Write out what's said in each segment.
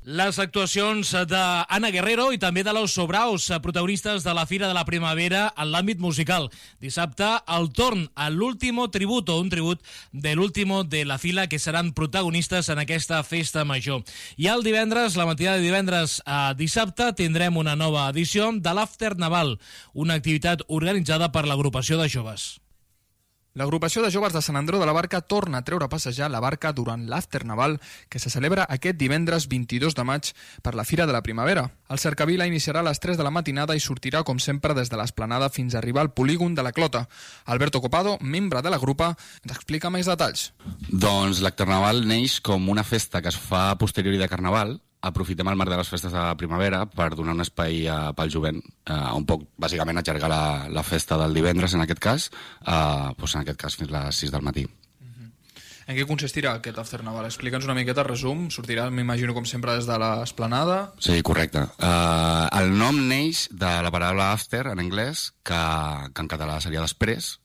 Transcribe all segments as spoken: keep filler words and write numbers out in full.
Les actuacions d'Anna Guerrero i també de l'Oso Braus, protagonistes de la Fira de la Primavera en l'àmbit musical. Dissabte, el torn a l'Último Tributo, un tribut de l'Último de la Fila, que seran protagonistes en aquesta festa major. I el divendres, la matinada de divendres a dissabte, tindrem una nova edició de l'After Naval, una activitat organitzada per l'agrupació de joves. L'agrupació de joves de Sant Andreu de la Barca torna a treure a passejar la barca durant l'After Naval, que se celebra aquest divendres vint-i-dos de maig per la Fira de la Primavera. El cercavila iniciarà a les tres de la matinada i sortirà, com sempre, des de l'Esplanada fins a arribar al polígon de la Clota. Alberto Copado, membre de la grupa, ens explica més detalls. Doncs l'After Naval neix com una festa que es fa a posteriori de Carnaval. Aprofitem el marc de les festes de la primavera per donar un espai eh, pel jovent, eh, un poc, bàsicament, allargar la, la festa del divendres, en aquest cas, eh, doncs en aquest cas fins a les sis del matí. Uh-huh. En què consistirà aquest After Naval? Explica'ns una miqueta, resum. Sortirà, m'imagino, com sempre, des de l'Esplanada. Sí, correcte. Uh, el nom neix de la paraula after, en anglès, que, que en català seria després,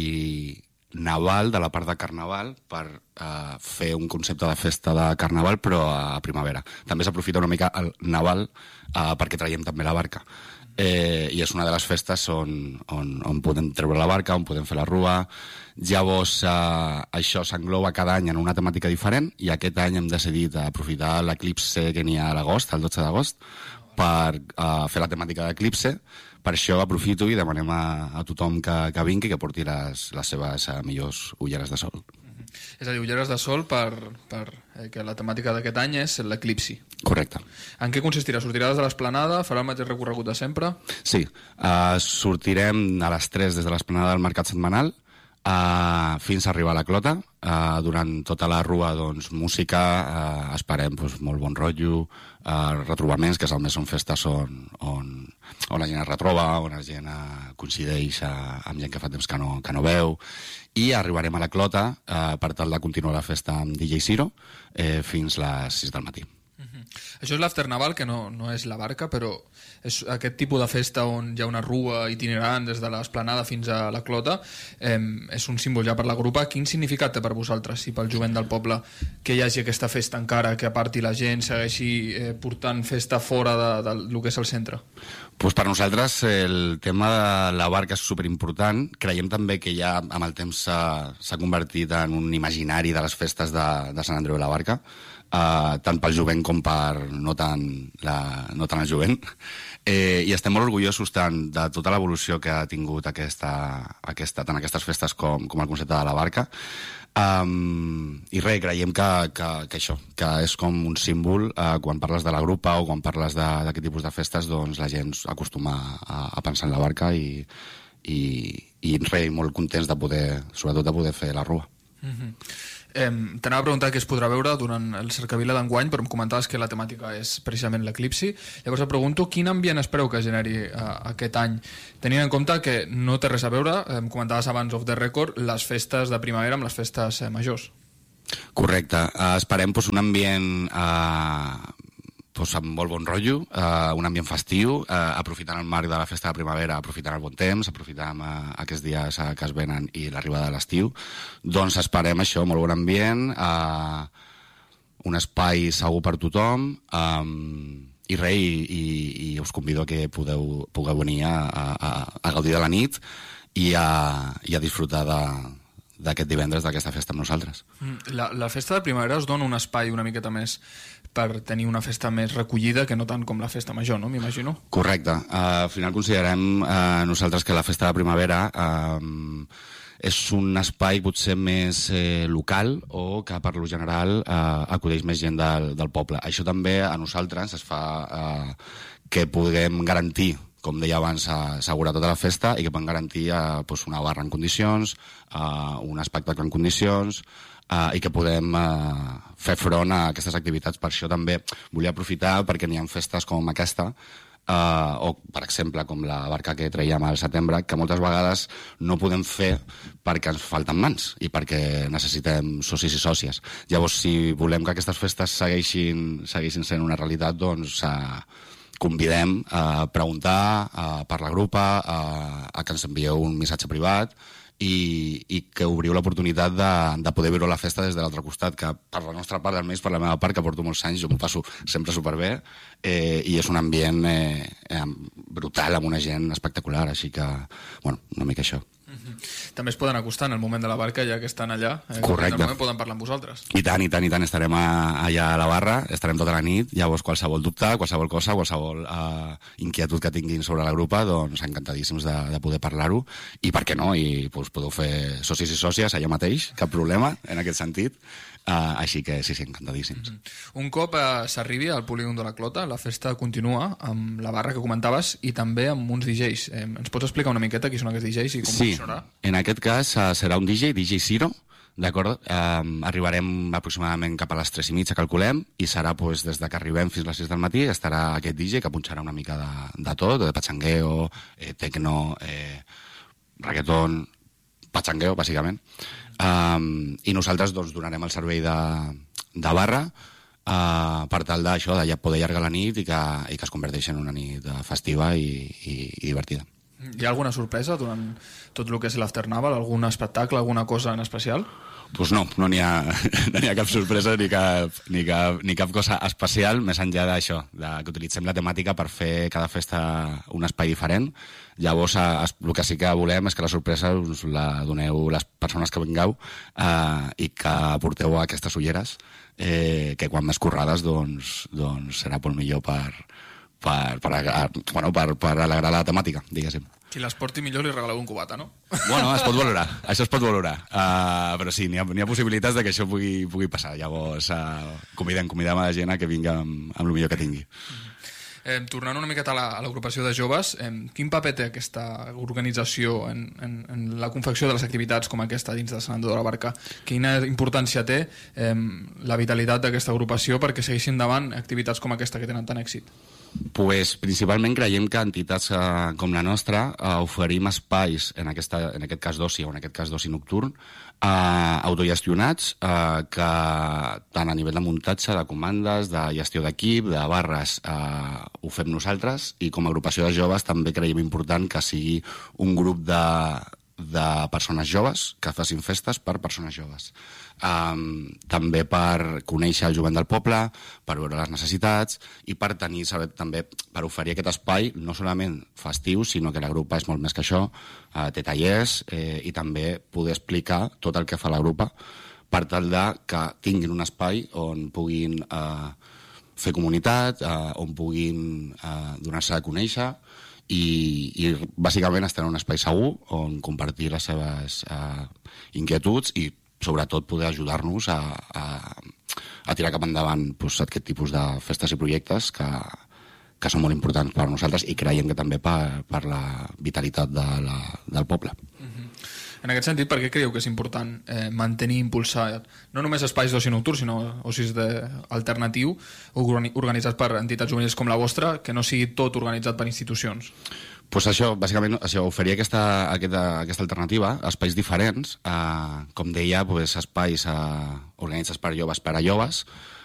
i Naval, de la part de Carnaval, per eh, fer un concepte de festa de Carnaval, però a primavera. També s'aprofita una mica el Naval eh, perquè traiem també la barca. Eh, I és una de les festes on, on, on podem treure la barca, on podem fer la rua. Llavors, eh, això s'engloba cada any en una temàtica diferent, i aquest any hem decidit aprofitar l'eclipse que n'hi ha a l'agost, el dotze d'agost, per uh, fer la temàtica d'eclipse. Per això aprofito i demanem a, a tothom que, que vingui que porti les, les seves uh, millors ulleres de sol. Uh-huh. És a dir, ulleres de sol per, per eh, que la temàtica d'aquest any és l'eclipsi. Correcte. En què consistirà? Sortirà des de l'Esplanada? Farà el mateix recorregut de sempre? Sí. Uh, sortirem a les tres des de l'Esplanada del Mercat Setmanal, Uh, fins a arribar a la Clota. Uh, durant tota la rua, doncs, música, uh, esperem doncs, molt bon rotllo, uh, retrobaments, que al més són festes on, on, on la gent es retroba, on la gent uh, coincideix uh, amb gent que fa temps que no, que no veu, i arribarem a la Clota uh, per tal de continuar la festa amb D J Ciro eh, fins les sis del matí. Uh-huh. Això és l'After Naval, que no, no és la barca, però és aquest tipus de festa on hi ha una rua itinerant des de l'Esplanada fins a la Clota. Eh, és un símbol ja per la grupa. Quin significat té per vosaltres i pel jovent del poble que hi hagi aquesta festa encara, que aparti la gent, segueixi eh, portant festa fora de, de, de lo que és el centre? Pues per nosaltres el tema de la barca és superimportant. Creiem també que ja amb el temps s'ha convertit en un imaginari de les festes de, de Sant Andreu de la Barca, uh, tant pel jovent com per no tant, la, no tant el jovent. Eh, I estem molt orgullosos tant de tota l'evolució que ha tingut aquesta, aquesta, tant aquestes festes com, com el concepte de la barca. Um, I res, creiem que, que, que això, que és com un símbol, uh, quan parles de la grupa o quan parles d'aquest tipus de festes, doncs la gent acostuma a, a pensar en la barca i, i, i res, molt contents de poder, sobretot de poder fer la rua. Mm-hmm. Eh, T'anava a preguntar què es podrà veure durant el cercavila d'enguany, però em comentaves que la temàtica és precisament l'eclipsi. Llavors et pregunto quin ambient espereu que generi eh, aquest any, tenint en compte que no té res a veure, em comentaves abans off the record, les festes de primavera amb les festes eh, majors. Correcte. Uh, esperem pues, un ambient uh, pues, amb molt bon rotllo, uh, un ambient festiu, uh, aprofitant el marc de la festa de primavera, aprofitant el bon temps, aprofitant uh, aquests dies uh, que es venen i l'arribada de l'estiu. Doncs esperem això, molt bon ambient, uh, un espai segur per tothom, um, i res, i, i, i us convido a que podeu, pugueu venir a, a, a gaudir de la nit i a, i a disfrutar de d'aquest divendres, d'aquesta festa amb nosaltres. La, la festa de primavera us dona un espai una miqueta més per tenir una festa més recollida que no tant com la festa major, no? M'imagino. Correcte. Uh, al final considerem uh, nosaltres que la festa de primavera uh, és un espai potser més eh, local o que per lo general uh, acudeix més gent del, del poble. Això també a nosaltres es fa uh, que puguem garantir, com deia abans, assegurar tota la festa i que poden garantir eh, pues una barra en condicions, eh, un espectacle en condicions, eh, i que podem eh, fer front a aquestes activitats. Per això també volia aprofitar perquè n'hi ha festes com aquesta, eh, o per exemple com la barca que traiem al setembre, que moltes vegades no podem fer perquè ens falten mans i perquè necessitem socis i sòcies. Llavors, si volem que aquestes festes segueixin, segueixin sent una realitat, doncs eh, convidem a preguntar a, per la grupa, a, a que ens envieu un missatge privat i, i que obriu l'oportunitat de, de poder viure la festa des de l'altre costat, que per la nostra part, almenys per la meva part, que porto molts anys, jo m'ho passo sempre superbé, eh, i és un ambient eh, eh, brutal, amb una gent espectacular, així que, bueno, una mica això. Mm-hmm. També es poden acostar en el moment de la barca, ja que estan allà. Eh, Correcte. En el moment poden parlar amb vosaltres. I tant, i tant, i tant. Estarem a, allà a la barra, estarem tota la nit, llavors qualsevol dubte, qualsevol cosa, qualsevol uh, inquietud que tinguin sobre la grupa, doncs encantadíssims de, de poder parlar-ho. I per què no? I doncs, podeu fer socis i sòcies allà mateix, cap problema, en aquest sentit. Uh, així que sí, sí, encantadíssims. Mm-hmm. Un cop uh, s'arribi al polígon de la Clota, la festa continua amb la barra que comentaves i també amb uns D Js. Eh, ens pots explicar una miqueta qui són aquests D Js i com sí, funcionarà? En aquest cas uh, serà un D J, D J Ciro, d'acord? Um, arribarem aproximadament cap a les tres i mitja, calculem, i serà pues, des de que arribem fins a les sis del matí, estarà aquest D J que punxarà una mica de, de tot, de pachangueo, eh, tecno, eh, reggaeton, pachangueo, bàsicament. Um, I nosaltres doncs, donarem el servei de, de barra uh, per tal d'això, de poder allargar la nit i que, i que es converteixi en una nit festiva i, i, i divertida. Hi ha alguna sorpresa durant tot el que és l'Afternaval? Algun espectacle, alguna cosa en especial? Doncs pues no, no n'hi ha, no n'hi ha cap sorpresa ni cap, ni, cap, ni cap cosa especial, més enllà d'això, de que utilitzem la temàtica per fer cada festa un espai diferent. Llavors, el que sí que volem és que la sorpresa us la doneu les persones que vingueu eh, i que porteu aquestes ulleres, eh, que quan més currades doncs, doncs serà molt millor per, per, per, bueno, per, per alegrar la temàtica, diguéssim. Qui les porti millor li regaleu un cubata, no? Bueno, es pot valorar, això es pot valorar. Uh, però sí, n'hi ha, n'hi ha possibilitats de que això pugui, pugui passar. Llavors, uh, convidem, convidem a la gent a que vingui amb, amb el millor que tingui. Eh, tornant una miqueta a l'agrupació de joves, eh, quin paper té aquesta organització en, en, en la confecció de les activitats com aquesta dins de Sant Andreu de la Barca? Quina importància té eh, la vitalitat d'aquesta agrupació perquè segueixin endavant activitats com aquesta que tenen tant èxit? Pues, principalment creiem que entitats eh, com la nostra eh, oferim espais, en, aquesta, en aquest cas d'oci o en aquest cas d'oci nocturn, eh, autogestionats, eh, que tant a nivell de muntatge, de comandes, de gestió d'equip, de barres, eh, ho fem nosaltres, i com a agrupació de joves també creiem important que sigui un grup de, de persones joves que facin festes per persones joves. Um, també per conèixer el jovent del poble, per veure les necessitats i per tenir, saber, també per oferir aquest espai no solament festiu, sinó que la grupa és molt més que això, uh, té tallers eh, i també poder explicar tot el que fa la grupa per tal de que tinguin un espai on puguin uh, fer comunitat, uh, on puguin uh, donar-se a conèixer i, i bàsicament estar en un espai segur on compartir les seves uh, inquietuds i sobretot poder ajudar-nos a, a, a tirar cap endavant pues, aquest tipus de festes i projectes que, que són molt importants per nosaltres i creiem que també per, per la vitalitat de la, del poble. Mm-hmm. En aquest sentit, per què creieu que és important eh, mantenir i impulsar no només espais d'oci nocturn, sinó ocis alternatiu organitzats per entitats juvenils com la vostra, que no sigui tot organitzat per institucions? Pues això, bàsicament, això, oferir aquesta, aquesta, aquesta alternativa, espais diferents, eh, com deia, pues, espais eh, organitzats per joves per a joves,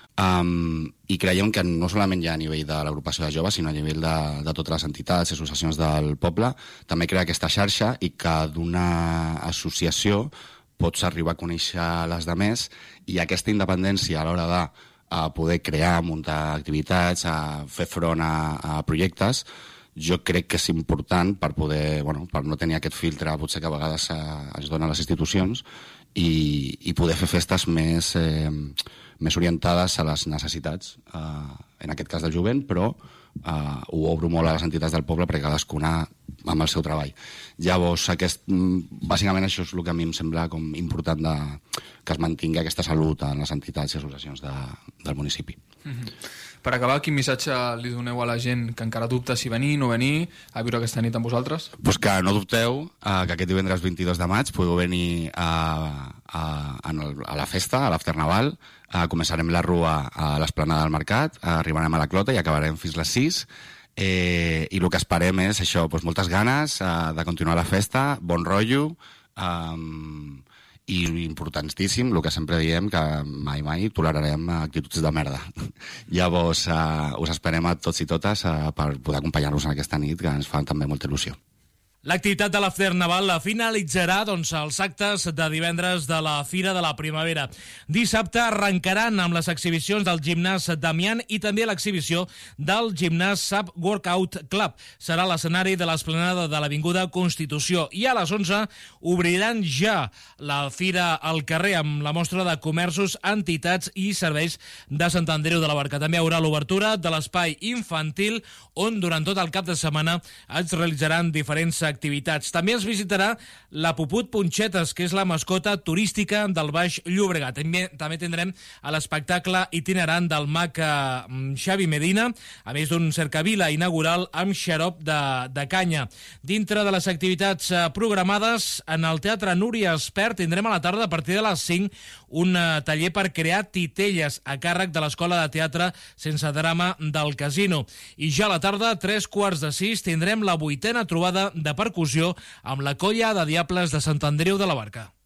um, i creiem que no solament ja a nivell de l'agrupació de joves, sinó a nivell de, de totes les entitats i associacions del poble, també crear aquesta xarxa i que d'una associació pots arribar a conèixer les demés i aquesta independència a l'hora de a poder crear, muntar activitats, a fer front a, a projectes, jo crec que és important per poder, bueno, per no tenir aquest filtre potser que a vegades eh, ens donen les institucions i, i poder fer festes més, eh, més orientades a les necessitats, eh, en aquest cas del jovent, però eh, ho obro molt a les entitats del poble perquè cadascuna amb el seu treball. Llavors, aquest, bàsicament això és el que a mi em sembla com important de, que es mantingui aquesta salut en les entitats i associacions de, del municipi. Mm-hmm. Per acabar, quin missatge li doneu a la gent que encara dubta si venir o no venir a viure aquesta nit amb vosaltres? Pues que no dubteu eh, que aquest divendres vint-i-dos de maig podeu venir a, a, a, a la festa, a l'Afternaval. Eh, començarem la rua a l'esplanada del Mercat, eh, arribarem a la Clota i acabarem fins les sis. Eh, I el que esperem és això, pues, moltes ganes eh, de continuar la festa, bon rotllo, eh, i importantíssim, el que sempre diem, que mai, mai tolerarem actituds de merda. Llavors, eh, us esperem a tots i totes eh, per poder acompanyar-nos en aquesta nit, que ens fa també molta il·lusió. L'activitat de l'After Naval finalitzarà doncs, els actes de divendres de la Fira de la Primavera. Dissabte arrencaran amb les exhibicions del gimnàs Damián i també l'exhibició del gimnàs Sap Workout Club. Serà l'escenari de l'esplanada de l'Avinguda Constitució i a les onze obriran ja la Fira al carrer amb la mostra de comerços, entitats i serveis de Sant Andreu de la Barca. També hi haurà l'obertura de l'espai infantil on durant tot el cap de setmana es realitzaran diferents activitats. També es visitarà la Puput Punxetes, que és la mascota turística del Baix Llobregat. També, també tindrem l'espectacle itinerant del mag eh, Xavi Medina, a més d'un cercavila inaugural amb xarop de, de canya. Dintre de les activitats eh, programades, en el Teatre Núria Espert tindrem a la tarda a partir de les cinc un eh, taller per crear titelles a càrrec de l'Escola de Teatre Sense Drama del Casino. I ja a la tarda, a tres quarts de sis, tindrem la vuitena trobada de percussió amb la Colla de Diables de Sant Andreu de la Barca.